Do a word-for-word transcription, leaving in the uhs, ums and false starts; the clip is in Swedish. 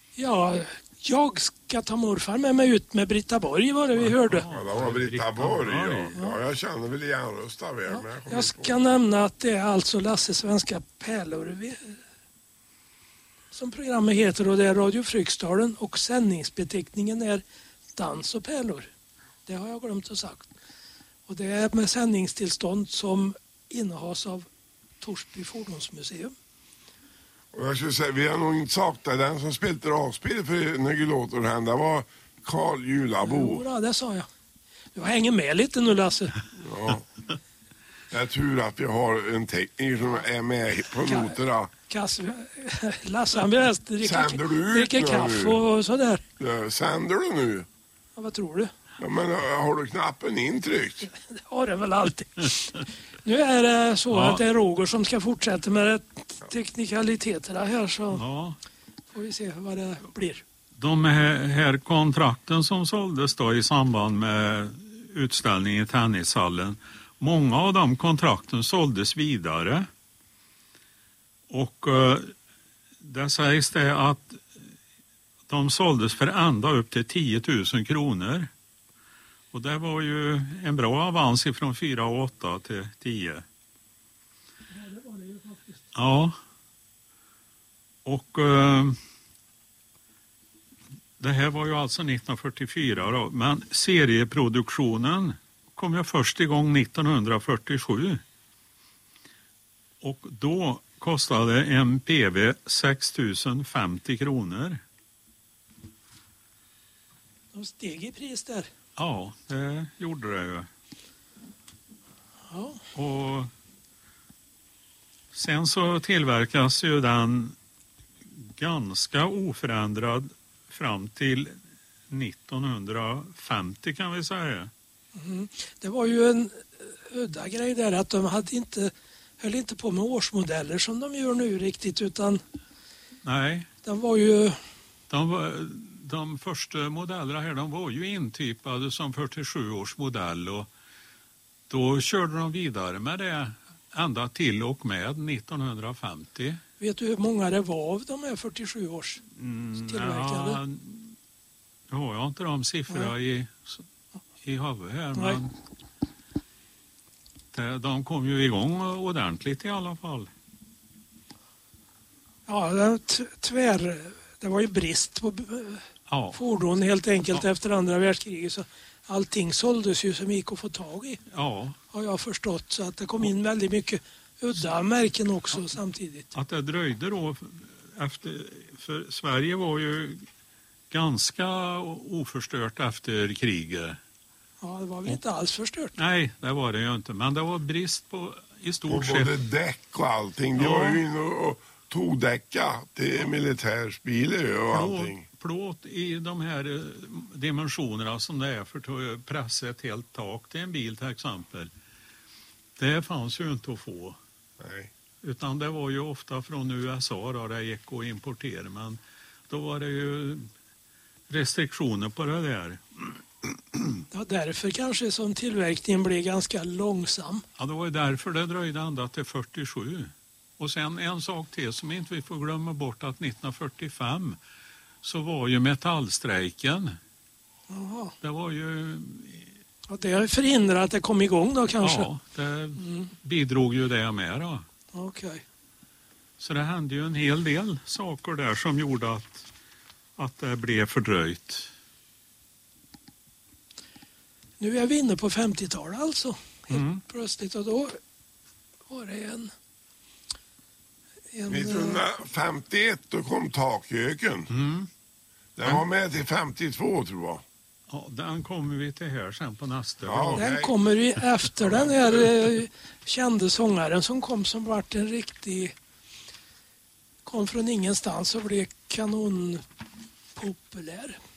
Ja, jag ska ta morfar med mig ut med Britta Borg, var det vi hörde. Ja, det var Britta Borg. Ja. Ja, jag känner väl igen rösta väl. Ja, men jag, jag ska på. nämna att det är alltså Lasse Svenska Pärlor vi, som programmet heter, och det är Radio Fryksdalen och sändningsbeteckningen är Dans och Pärlor. Det har jag glömt att sagt. Och det är med sändningstillstånd som innehas av Torsby Fordonsmuseum. Och jag skulle säga, vi har nog inte sagt det. Den som spelade dragspel för Nögelåter hända var Carl Julabo. Ja, det sa jag. Du hänger med lite nu, Lasse. Ja. Det är tur att vi har en tekniker som är med på Ka- noterna. Kass, Lasse, han bäst dricka, Sänder du ut dricka kaffe och sådär. Ja, sänder du nu? Ja, vad tror du? Ja, men har du knappen intryckt? Det har det väl alltid. Nu är det så ja. att det är Roger som ska fortsätta med teknikaliteterna här, så ja. får vi se vad det blir. De här, här kontrakten som såldes då i samband med utställningen i tennishallen, många av de kontrakten såldes vidare. Och eh, det sägs det att de såldes för ända upp till tio tusen kronor. Och det var ju en bra avans ifrån fyra och åtta till tio. Ja, det var det ju faktiskt. Ja. Och eh, det här var ju alltså nittonhundrafyrtiofyra då. Men serieproduktionen kom ju först igång nittonhundrafyrtiosju. Och då kostade en P V sex tusen femtio kronor. De steg i pris där. Ja, det gjorde det ju. Ja. Och sen så tillverkas ju den ganska oförändrad fram till nittonhundrafemtio kan vi säga. Mm. Det var ju en udda grej där att de hade inte, höll inte på med årsmodeller som de gör nu riktigt, utan nej. De var ju... De, var, de första modellerna här, de var ju intypade som fyrtiosju års modell, och då körde de vidare med det ända till och med nittonhundrafemtio. Vet du hur många det var av de här fyrtiosju års tillverkade? Mm, ja, jag har inte de siffrorna i, i huvudet här, Nej. men det, de kom ju igång ordentligt i alla fall. Ja, det, tvär, det var ju brist på ja. fordon helt enkelt ja. efter andra världskriget, så allting såldes ju som gick att få tag i. Ja. Har jag förstått, så att det kom in väldigt mycket udda märken också ja. samtidigt. Att det dröjde då efter, för Sverige var ju ganska oförstört efter kriget. Ja, det var väl inte alls förstört. Nej, det var det ju inte, men det var brist på i stort sett. Och både däck och allting, det ja. var ju inne och tog däcka till militärsbilar och allting. Plåt i de här dimensionerna som det är för att pressa ett helt tak till en bil till exempel. Det fanns ju inte att få. Nej. Utan det var ju ofta från U S A då det gick att importera, men då var det ju restriktioner på det där. Ja, därför kanske som tillverkningen blev ganska långsam. Ja, det var ju därför det dröjde ända till fyrtiosju. Och sen en sak till som inte vi får glömma bort, att nittonhundrafyrtiofem så var ju metallstrejken. Jaha. Det var ju... Ja, det förhindrar att det kom igång då kanske? Ja, det mm. bidrog ju det med då. Okej. Okay. Så det hände ju en hel del saker där som gjorde att, att det blev fördröjt. Nu är vi inne på femtiotalet alltså. Helt mm. plötsligt, och då var det en... en nittonhundrafemtioett då kom Takjöken. Mm. Den var med till femtiotvå tror jag. Ja, den kommer vi till här sen på nästa. Ja, den okay. kommer vi efter den här eh, kände sångaren som kom, som vart en riktig... kom från ingenstans och blev kanonpopulär.